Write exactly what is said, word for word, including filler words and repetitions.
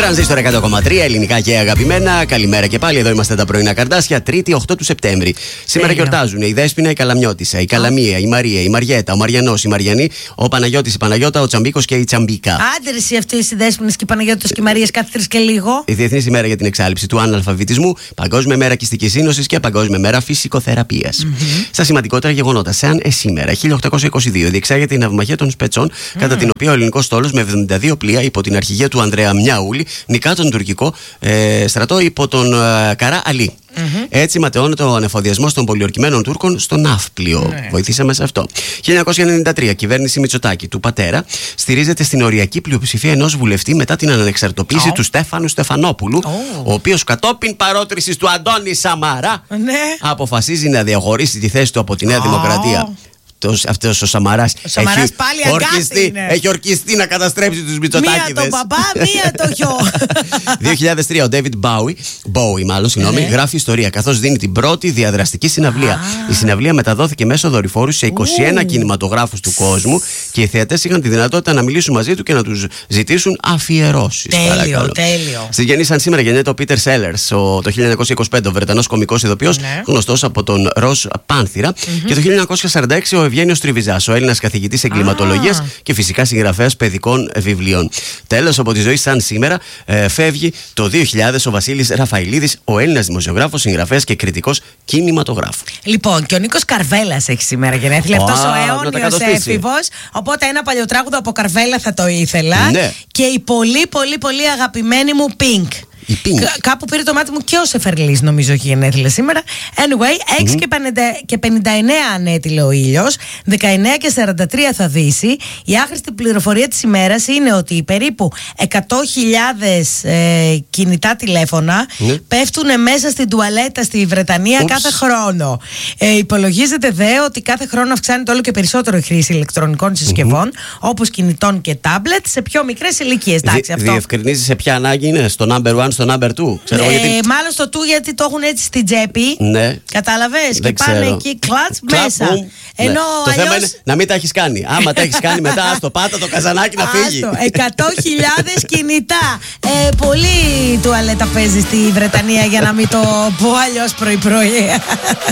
Τρανζίστορ εκατό κόμμα τρία, ελληνικά και αγαπημένα. Καλημέρα και πάλι. Εδώ είμαστε τα πρωινά καρδάσια. Τρίτη οκτώ του Σεπτέμβρη. Σήμερα Τέλειο. γιορτάζουν η Δέσποινα, η Καλαμιώτισσα, η Καλαμία, η Μαρία, η Μαριέτα, ο Μαριανός, η Μαριανή, ο Παναγιώτης, η Παναγιώτα, ο Τσαμπίκος και η Τσαμπίκα. Άντε, αυτέ οι Δέσποινες και οι Παναγιώτες και οι Μαρίες κάθε τρεις και λίγο. Η Διεθνής ημέρα για την εξάλληψη του αναλφαβητισμού, Παγκόσμια μέρα κιστικής σύνοσης και Παγκόσμια μέρα φυσικοθεραπείας. Mm-hmm. Στα σημαντικότερα γεγονότα, σαν σήμερα, χίλια οκτακόσια είκοσι δύο, διεξάγεται η ναυμαχία των Σπετσών, mm. κατά την οποία ο ελληνικός στόλος με εβδομήντα δύο πλοία υπό την αρχηγία του Ανδρέα Μιαούλη νικά τον τουρκικό ε, στρατό υπό τον ε, Καρά Αλή. Mm-hmm. Έτσι ματαιώνεται ο ανεφοδιασμός των πολιορκημένων Τούρκων στο ναύπλιο. Mm. Βοηθήσαμε σε αυτό. χίλια εννιακόσια ενενήντα τρία, κυβέρνηση Μητσοτάκη του πατέρα στηρίζεται στην οριακή πλειοψηφία ενός βουλευτή μετά την ανεξαρτοποίηση oh. του Στέφανου Στεφανόπουλου, oh. ο οποίος κατόπιν παρότρησης του Αντώνη Σαμαρά ναι. αποφασίζει να διαχωρίσει τη θέση του από τη Νέα oh. Δημοκρατία. Αυτός ο Σαμαράς, ο Σαμαράς έχει, πάλι ορκιστεί, έχει ορκιστεί να καταστρέψει τους Μητσοτάκηδες. Μία τον μπαμπά, μία το γιο. δύο χιλιάδες τρία ο David Bowie, Bowie μάλλον, συγγνώμη, ναι. γράφει ιστορία καθώς δίνει την πρώτη διαδραστική συναυλία. Ah. Η συναυλία μεταδόθηκε μέσω δορυφόρου σε είκοσι ένα uh. κινηματογράφους του κόσμου και οι θεατές είχαν τη δυνατότητα να μιλήσουν μαζί του και να τους ζητήσουν αφιερώσεις. Τέλειο, παρακαλώ. τέλειο. Στη γεννήσαν σήμερα γεννιέται ο Peter Sellers, ο, το χίλια εννιακόσια είκοσι πέντε ο Βρετανός κωμικός ηθοποιός, ναι. γνωστός από τον Ροζ Πάνθυρα, mm-hmm. και το χίλια εννιακόσια σαράντα έξι ο Ευγένιος Τριβιζάς, ο Έλληνας καθηγητής εγκληματολογίας ah. και φυσικά συγγραφέας παιδικών βιβλίων. Τέλος, από τη ζωή σαν σήμερα ε, φεύγει το δύο χιλιάδες ο Βασίλης Ραφαηλίδης, ο Έλληνας δημοσιογράφος, συγγραφέας και κριτικός κινηματογράφου. Λοιπόν, και ο Νίκος Καρβέλας έχει σήμερα γενέθλια. Oh, αυτός ο αιώνιος έφηβος. Οπότε ένα παλιοτράγουδο από Καρβέλα θα το ήθελα. Ναι. Και η πολύ πολύ πολύ αγαπημένη μου Pink. Κα- κάπου πήρε το μάτι μου και ο Σεφερλής, νομίζω, έχει γενέθλια σήμερα. Anyway, έξι και πενήντα εννέα ανέτειλε ο ήλιος, δεκαεννέα και σαράντα τρία θα δύσει. Η άχρηστη πληροφορία της ημέρας είναι ότι περίπου εκατό χιλιάδες ε, κινητά τηλέφωνα mm. πέφτουν μέσα στην τουαλέτα στη Βρετανία Oops. κάθε χρόνο. Ε, υπολογίζεται δε ότι κάθε χρόνο αυξάνεται όλο και περισσότερο η χρήση ηλεκτρονικών συσκευών, mm-hmm. όπως κινητών και τάμπλετ, σε πιο μικρές ηλικίες. Δι- Διευκρινίζει σε ποια ανάγκη είναι, στο number one, στο number two. Ξέρω ε, γιατί... Μάλλον στο two γιατί το έχουν έτσι στην τσέπη. Ναι. Κατάλαβες. Και πάνε ξέρω. εκεί κλατς μέσα. Boom. Ενώ ναι. αλλιώς... Το θέμα είναι να μην τα έχεις κάνει. Άμα τα έχεις κάνει μετά, άστο πάτα το καζανάκι να φύγει. εκατό χιλιάδες κινητά. Ε, πολύ τουαλέτα παίζει στη Βρετανία, για να μην το πω αλλιώς πρωί-πρωί.